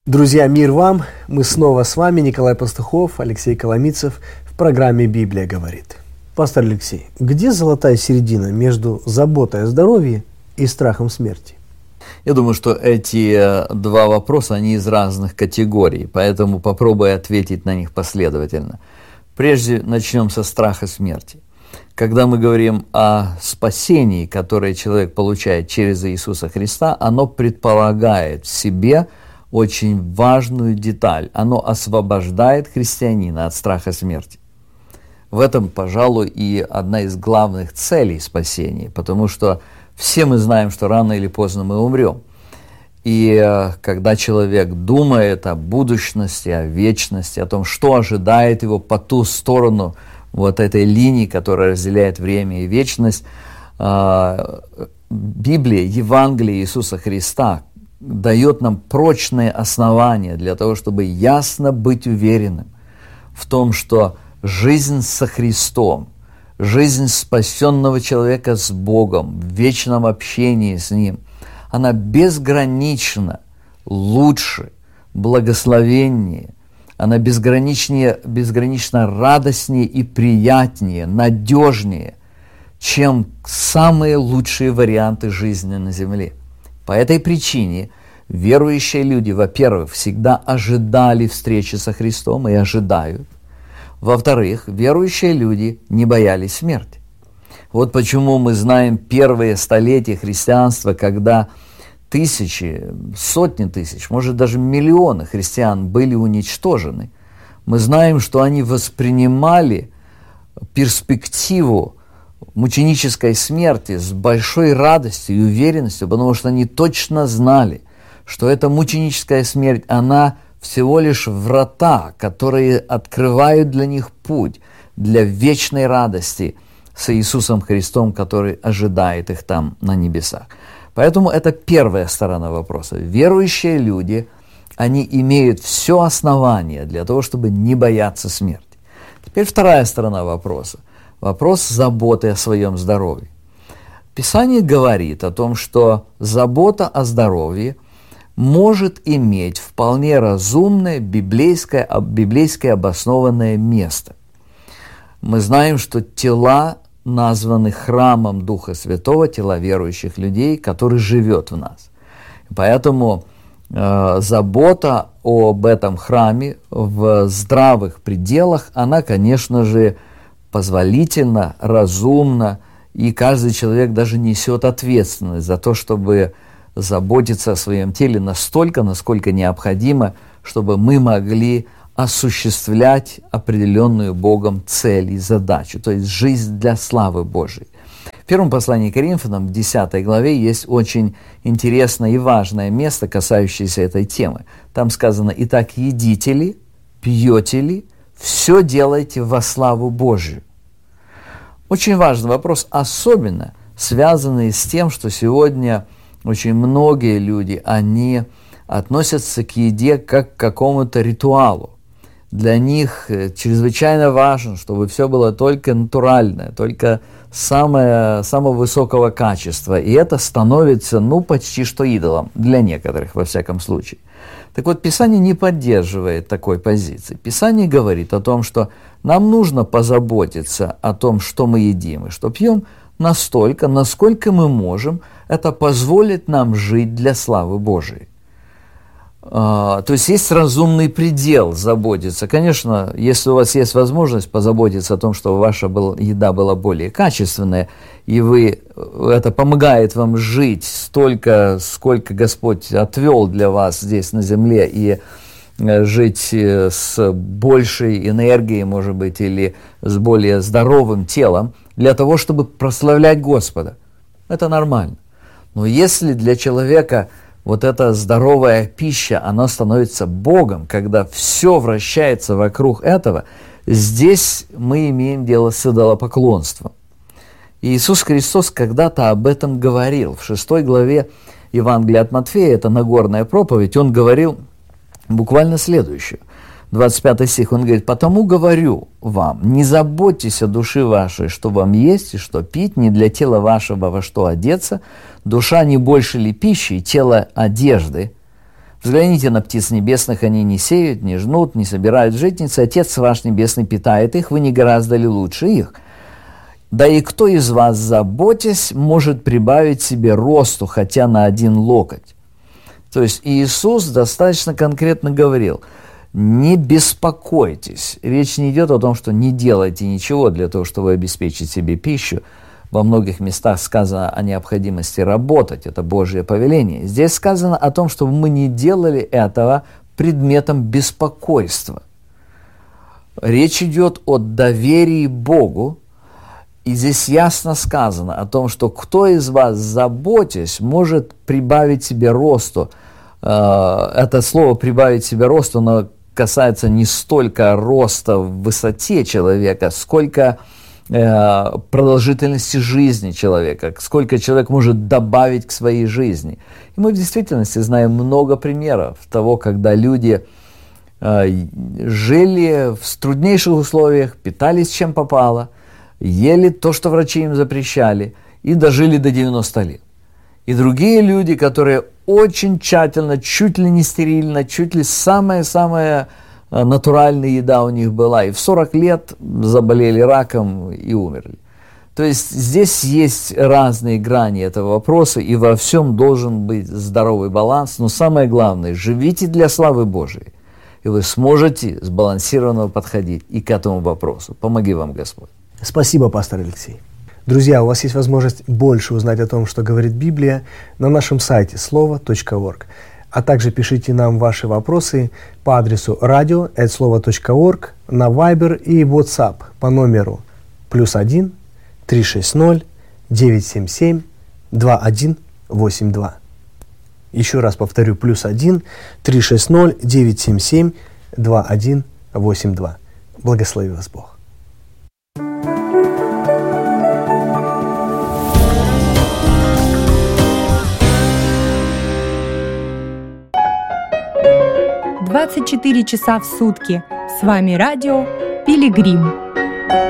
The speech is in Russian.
Друзья, мир вам! Мы снова с вами, Николай Пастухов, Алексей Коломийцев, в программе «Библия говорит». Пастор Алексей, где золотая середина между заботой о здоровье и страхом смерти? Я думаю, что эти два вопроса, они из разных категорий, поэтому попробую ответить на них последовательно. Прежде начнем со страха смерти. Когда мы говорим о спасении, которое человек получает через Иисуса Христа, оно предполагает в себе очень важную деталь. Оно освобождает христианина от страха смерти. В этом, пожалуй, и одна из главных целей спасения, потому что все мы знаем, что рано или поздно мы умрем. И когда человек думает о будущности, о вечности, о том, что ожидает его по ту сторону вот этой линии, которая разделяет время и вечность, Библия, Евангелие Иисуса Христа дает нам прочные основания для того, чтобы ясно быть уверенным в том, что жизнь со Христом, жизнь спасенного человека с Богом, в вечном общении с Ним, она безгранично лучше, благословеннее, она безгранично радостнее и приятнее, надежнее, чем самые лучшие варианты жизни на земле. По этой причине верующие люди, во-первых, всегда ожидали встречи со Христом и ожидают. Во-вторых, верующие люди не боялись смерти. Вот почему мы знаем первые столетия христианства, когда тысячи, сотни тысяч, может даже миллионы христиан были уничтожены. Мы знаем, что они воспринимали перспективу мученической смерти с большой радостью и уверенностью, потому что они точно знали, что эта мученическая смерть, она всего лишь врата, которые открывают для них путь для вечной радости с Иисусом Христом, который ожидает их там на небесах. Поэтому это первая сторона вопроса. Верующие люди, они имеют все основание для того, чтобы не бояться смерти. Теперь вторая сторона вопроса. Вопрос заботы о своем здоровье. Писание говорит о том, что забота о здоровье может иметь вполне разумное, библейское обоснованное место. Мы знаем, что тела названы храмом Духа Святого, тела верующих людей, который живет в нас. Поэтому забота об этом храме в здравых пределах, она, конечно же, позволительно, разумно, и каждый человек даже несет ответственность за то, чтобы заботиться о своем теле настолько, насколько необходимо, чтобы мы могли осуществлять определенную Богом цель и задачу, то есть жизнь для славы Божией. В первом послании к Коринфянам, в 10 главе, есть очень интересное и важное место, касающееся этой темы. Там сказано: «Итак, едите ли, пьете ли, все делайте во славу Божию». Очень важный вопрос, особенно связанный с тем, что сегодня очень многие люди, они относятся к еде как к какому-то ритуалу. Для них чрезвычайно важно, чтобы все было только натуральное, только самого высокого качества. И это становится, почти что идолом, для некоторых, во всяком случае. Так вот, Писание не поддерживает такой позиции. Писание говорит о том, что нам нужно позаботиться о том, что мы едим и что пьем, настолько, насколько мы можем. Это позволит нам жить для славы Божией. То есть разумный предел заботиться. Конечно, если у вас есть возможность позаботиться о том, чтобы ваша еда была более качественная, и это помогает вам жить столько, сколько Господь отвел для вас здесь на земле, и жить с большей энергией, может быть, или с более здоровым телом, для того, чтобы прославлять Господа. Это нормально. Но если для человека вот эта здоровая пища, она становится Богом, когда все вращается вокруг этого, здесь мы имеем дело с идолопоклонством. И Иисус Христос когда-то об этом говорил. В 6 главе Евангелия от Матфея, это Нагорная проповедь, Он говорил буквально следующее. 25 стих, Он говорит: «Потому говорю вам, не заботьтесь о душе вашей, что вам есть и что пить, не для тела вашего во что одеться, душа не больше ли пищи, и тело одежды. Взгляните на птиц небесных, они не сеют, не жнут, не собирают в житницы, Отец ваш Небесный питает их, вы не гораздо ли лучше их? Да и кто из вас, заботясь, может прибавить себе росту хотя на 1 локоть? То есть Иисус достаточно конкретно говорил: не беспокойтесь. Речь не идет о том, что не делайте ничего для того, чтобы обеспечить себе пищу. Во многих местах сказано о необходимости работать, это Божье повеление. Здесь сказано о том, чтобы мы не делали этого предметом беспокойства. Речь идет о доверии Богу, и здесь ясно сказано о том, что кто из вас, заботясь, может прибавить себе росту. Это слово «прибавить себе росту», оно касается не столько роста в высоте человека, сколько продолжительности жизни человека, сколько человек может добавить к своей жизни. И мы в действительности знаем много примеров того, когда люди жили в труднейших условиях, питались чем попало, ели то, что врачи им запрещали, и дожили до 90 лет. И другие люди, которые очень тщательно, чуть ли не стерильно, чуть ли самая-самая натуральная еда у них была, и в 40 лет заболели раком и умерли. То есть здесь есть разные грани этого вопроса, и во всем должен быть здоровый баланс, но самое главное, живите для славы Божией, и вы сможете сбалансированно подходить и к этому вопросу. Помоги вам Господь. Спасибо, пастор Алексей. Друзья, у вас есть возможность больше узнать о том, что говорит Библия, на нашем сайте слово.орг. А также пишите нам ваши вопросы по адресу radio@slovo.org, на Viber и WhatsApp по номеру +1 360 977 2182. Еще раз повторю, +1 360 977 2182. Благослови вас Бог. «24 часа в сутки». С вами радио «Пилигрим».